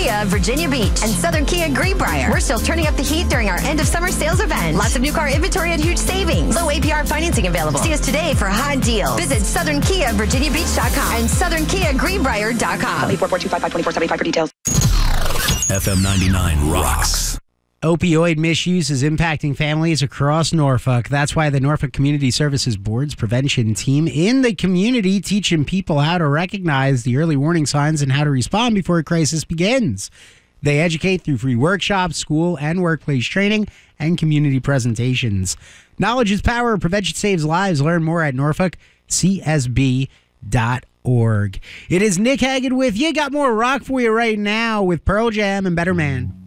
Kia of Virginia Beach and Southern Kia Greenbrier. We're still turning up the heat during our end of summer sales event. Lots of new car inventory and huge savings. Low APR financing available. See us today for hot deals. Visit SouthernKiaVirginiaBeach.com and SouthernKiaGreenbrier.com. 844-255-2475 for details. FM 99 rocks. Opioid misuse is impacting families across Norfolk. That's why the Norfolk Community Services Board's prevention team in the community teaching people how to recognize the early warning signs and how to respond before a crisis begins. They educate through free workshops, school and workplace training, and community presentations. Knowledge is power. Prevention saves lives. Learn more at norfolkcsb.org. It is Nick Hagan with you. Got more rock for you right now with Pearl Jam and Better Man.